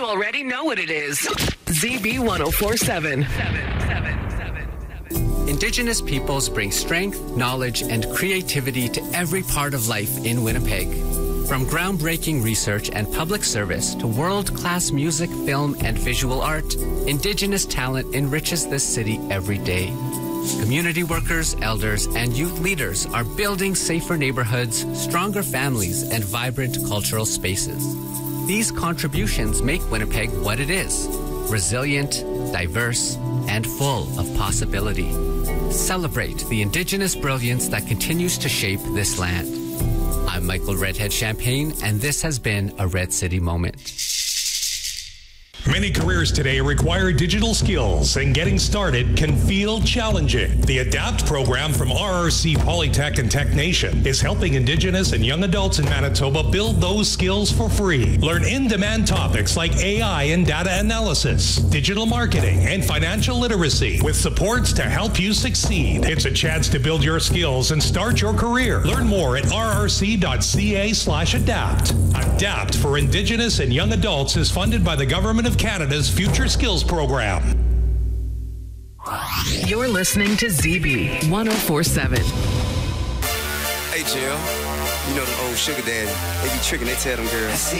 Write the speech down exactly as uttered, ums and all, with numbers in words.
You already know what it is. Z B one oh four seven. Indigenous peoples bring strength, knowledge, and creativity to every part of life in Winnipeg. From groundbreaking research and public service to world-class music, film, and visual art, Indigenous talent enriches this city every day. Community workers, elders, and youth leaders are building safer neighborhoods, stronger families, and vibrant cultural spaces. These contributions make Winnipeg what it is: resilient, diverse, and full of possibility. Celebrate the Indigenous brilliance that continues to shape this land. I'm Michael Redhead Champagne, and this has been a Red City Moment. Many careers today require digital skills, and getting started can feel challenging. The ADAPT program from R R C Polytech and TechNation is helping Indigenous and young adults in Manitoba build those skills for free. Learn in-demand topics like A I and data analysis, digital marketing, and financial literacy with supports to help you succeed. It's a chance to build your skills and start your career. Learn more at rrc.ca slash adapt. ADAPT for Indigenous and young adults is funded by the Government of Canada's Future Skills Program. You're listening to Z B one oh four seven. Hey, Jill. You know them old sugar daddy. They be tricking, they tell them girls.